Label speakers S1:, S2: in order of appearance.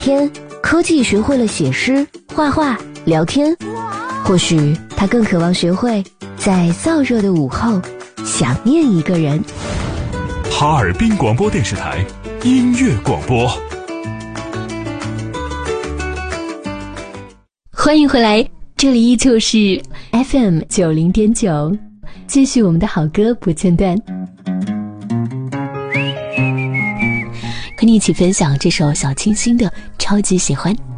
S1: 天，科技学会了写诗、画画、聊天，或许他更渴望学会在燥热的午后想念一个人。
S2: 哈尔滨广播电视台音乐广播，
S3: 欢迎回来，这里依旧是 FM90.9，继续我们的好歌不间断，和你一起分享这首小清新的超级喜欢。